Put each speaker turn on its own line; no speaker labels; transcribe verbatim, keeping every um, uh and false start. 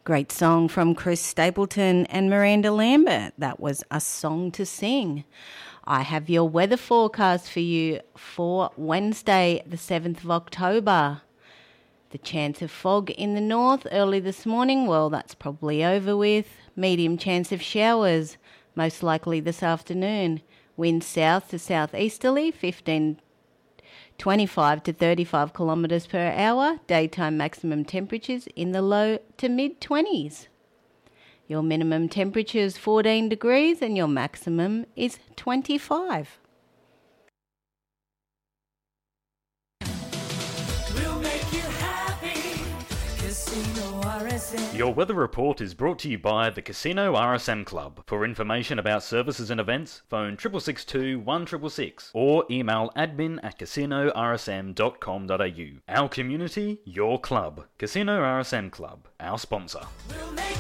Great song from Chris Stapleton and Miranda Lambert. That was A Song to Sing. I have your weather forecast for you for Wednesday, the seventh of October. The chance of fog in the north early this morning, well, that's probably over with. Medium chance of showers, most likely this afternoon. Wind south to southeasterly, fifteen, twenty-five to thirty-five kilometres per hour. Daytime maximum temperatures in the low to mid-twenties. Your minimum temperature is fourteen degrees and your maximum is twenty-five.
We'll make you happy. Casino R S M.
Your weather report is brought to you by the Casino R S M Club. For information about services and events, phone six six six two, one six six six or email admin at casino r s m dot com dot a u. Our community, your club. Casino R S M Club, our sponsor.
We'll make